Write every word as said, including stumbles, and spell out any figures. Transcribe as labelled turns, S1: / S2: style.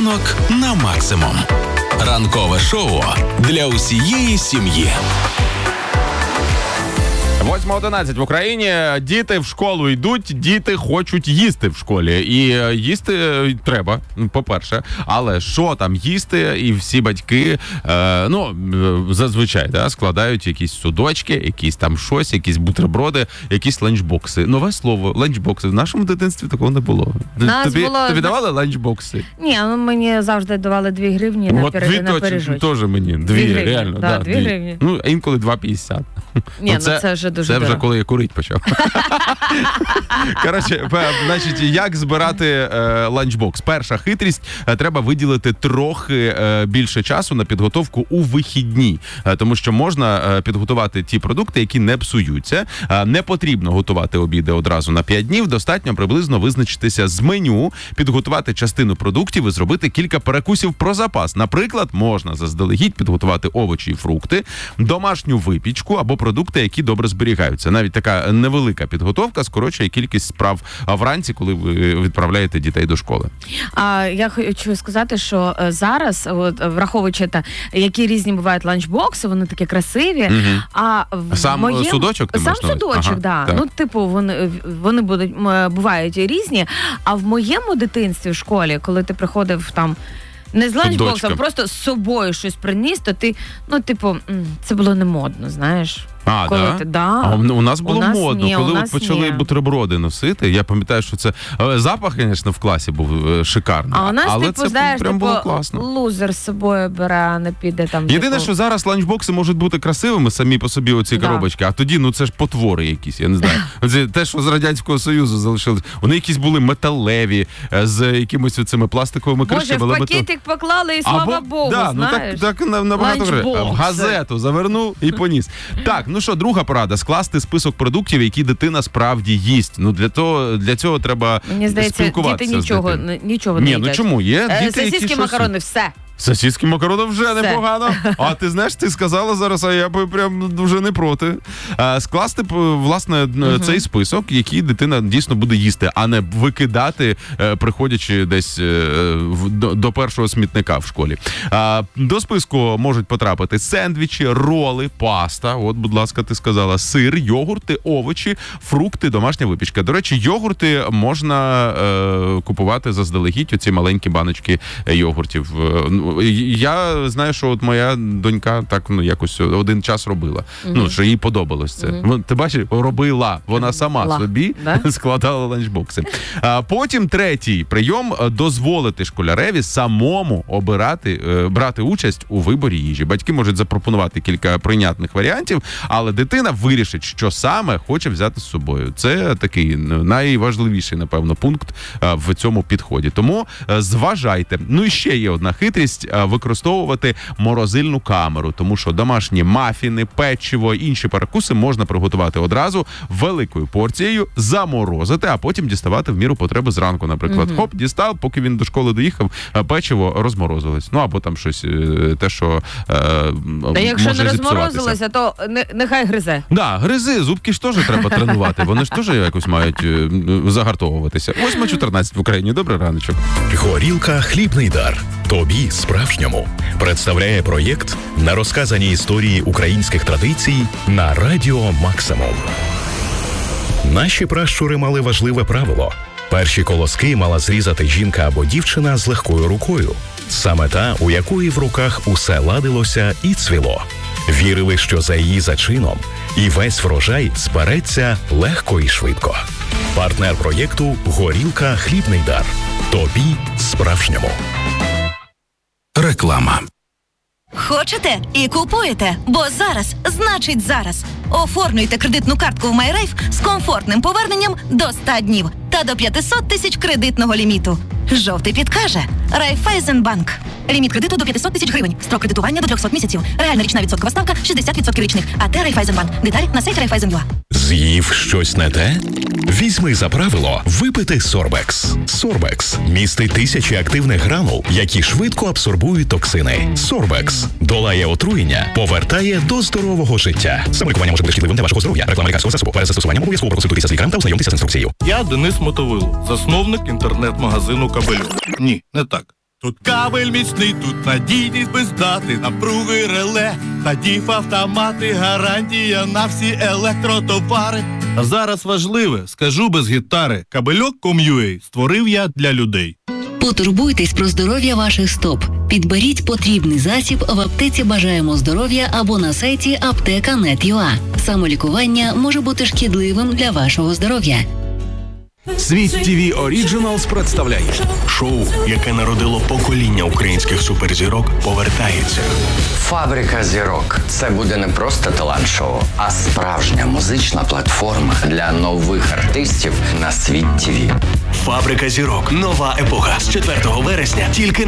S1: Ранок на максимум. Ранкове шоу для усієї сім'ї.
S2: восьма одинадцять в Україні. Діти в школу йдуть, діти хочуть їсти в школі. І їсти треба, по-перше. Але що там їсти? І всі батьки, е, ну, зазвичай, да, складають якісь судочки, якісь там щось, якісь бутерброди, якісь ланчбокси. Нове слово, ланчбокси. В нашому дитинстві такого не було. Тобі,
S3: було...
S2: тобі давали ланчбокси?
S3: Ні, ну мені завжди давали дві гривні на, пері... на пиріжочок.
S2: Теж мені. Дві,
S3: дві гривні,
S2: реально.
S3: да,
S2: Да,
S3: дві гривні.
S2: Ну, а інколи два п'ятдесят.
S3: Ні, ну це, ну, це вже дуже
S2: Це
S3: дорого.
S2: вже коли я курить почав. Коротше, значить, як збирати е, ланчбокс? Перша хитрість – треба виділити трохи е, більше часу на підготовку у вихідні. Е, тому що можна е, підготувати ті продукти, які не псуються. Е, не потрібно готувати обіди одразу на п'ять днів. Достатньо приблизно визначитися з меню, підготувати частину продуктів і зробити кілька перекусів про запас. Наприклад, можна заздалегідь підготувати овочі і фрукти, домашню випічку або продукти, які добре зберігаються. Навіть така невелика підготовка скорочує кількість справ вранці, коли ви відправляєте дітей до школи.
S3: А я хочу сказати, що зараз, от, враховуючи те, які різні бувають ланчбокси, вони такі красиві. Угу. А в
S2: сам
S3: моєму...
S2: судочок ти
S3: Сам судочок, ага, да. Так. Ну, типу, вони, вони будуть, бувають різні. А в моєму дитинстві в школі, коли ти приходив там не з ланчбоксом, просто з собою щось приніс, то ти, ну, типу, це було не модно, знаєш.
S2: А,
S3: коли
S2: да?
S3: Ти, да.
S2: А у нас було
S3: у нас
S2: модно,
S3: ні,
S2: коли
S3: от
S2: почали
S3: ні.
S2: бутерброди носити. Я пам'ятаю, що це запах, звісно, в класі був шикарний.
S3: А у нас,
S2: але
S3: типу,
S2: це
S3: знаєш,
S2: прям
S3: типу,
S2: було класно.
S3: Лузер з собою бере, а не піде там.
S2: Єдине,
S3: типу...
S2: що зараз ланчбокси можуть бути красивими самі по собі, оці да. коробочки, а тоді, ну це ж потвори якісь, я не знаю. Це те, що з Радянського Союзу залишилось. Вони якісь були металеві, з якимось оцими пластиковими кришками.
S3: Боже, в пакетик то... поклали і слава Або... Богу,
S2: да,
S3: знаєш.
S2: Ну так, так набагато гри. В газету завернув і поніс. Так, ну що, друга порада. Скласти список продуктів, які дитина справді їсть. Ну для того, для цього треба
S3: Мені здається,
S2: спілкуватися
S3: діти нічого, нічого не
S2: Ні,
S3: їдять.
S2: ну чому? Є
S3: е,
S2: діти,
S3: сосиски,
S2: які
S3: макарони,
S2: щось...
S3: все.
S2: Сосиски, макарони вже
S3: Все.
S2: непогано. А ти знаєш, ти сказала зараз, а я б прям дуже не проти. А, скласти, власне, uh-huh. цей список, який дитина дійсно буде їсти, а не викидати, приходячи десь до, до першого смітника в школі. А, до списку можуть потрапити сендвічі, роли, паста, от, будь ласка, ти сказала, сир, йогурти, овочі, фрукти, домашня випічка. До речі, йогурти можна е, купувати заздалегідь, оці маленькі баночки йогуртів. Я знаю, що от моя донька так, ну, якось один час робила. Uh-huh. Ну, що їй подобалось це. Uh-huh. Ти бачиш, робила. Вона сама Ла. собі да? складала ланчбокси. А потім третій прийом – дозволити школяреві самому обирати, брати участь у виборі їжі. Батьки можуть запропонувати кілька прийнятних варіантів, але дитина вирішить, що саме хоче взяти з собою. Це такий найважливіший, напевно, пункт в цьому підході. Тому зважайте. Ну і ще є одна хитрість – використовувати морозильну камеру, тому що домашні мафіни, печиво, інші перекуси можна приготувати одразу великою порцією, заморозити, а потім діставати в міру потреби зранку, наприклад. Mm-hmm. Хоп, дістав, поки він до школи доїхав, печиво розморозилось. Ну, або там щось, те, що е,
S3: Та якщо
S2: може
S3: не розморозилося, то не, нехай гризе.
S2: Да, гризи, зубки ж теж треба тренувати. Вони ж теж якось мають загартовуватися. восьма чотирнадцять в Україні. Добрий раночок.
S4: Горілка «Хлібний дар». Тобі, справжньому, представляє проєкт на розказані історії українських традицій на Радіо Максимум. Наші пращури мали важливе правило. Перші колоски мала зрізати жінка або дівчина з легкою рукою. Саме та, у якої в руках усе ладилося і цвіло. Вірили, що за її зачином і весь врожай збереться легко і швидко. Партнер проєкту «Горілка «Хлібний дар». Тобі, справжньому.
S1: Реклама.
S5: Хочете і купуєте, бо зараз значить зараз. Оформлюйте кредитну картку в MyRafe з комфортним поверненням до ста днів та до п'ятсот тисяч кредитного ліміту. Жовтий підкаже Райфайзенбанк. Ліміт кредиту до п'ятсот тисяч гривень. Строк кредитування до триста місяців. Реальна річна відсоткова ставка шістдесят відсотків річних. А те Райфайзенбанк. Деталі на сайті Райфайзен.ua.
S4: З'їв щось не те? Візьми за правило випити Сорбекс. Сорбекс містить тисячі активних гранул, які швидко абсорбують токсини. Сорбекс долає отруєння, повертає до здорового життя. Саме лікування може бути шкідливим для вашого здоров'я. Реклама лікарського засобу. Перед застосуванням обов'язково проконсультуйтеся з лікарем та ознайомтеся з інструкцією.
S6: Я Денис Мотовило, засновник інтернет-магазину «Кабелю». Ні, не так. Тут кабель міцний, тут надійність без дати, напруги реле, та діф автомати, гарантія на всі електротовари. А зараз важливе, скажу без гітари, кабельок крапка ком крапка ю а створив я для людей.
S7: Потурбуйтесь про здоров'я ваших стоп. Підберіть потрібний засіб в аптеці «Бажаємо здоров'я» або на сайті аптека крапка нет крапка ю а. Самолікування може бути шкідливим для вашого здоров'я.
S1: Світ ТІВІ Оріджиналс представляє
S8: шоу, яке народило покоління українських суперзірок, повертається.
S9: Фабрика зірок – це буде не просто талант-шоу, а справжня музична платформа для нових артистів на Світ ТІВІ.
S8: Фабрика зірок. Нова епоха. З четвертого вересня тільки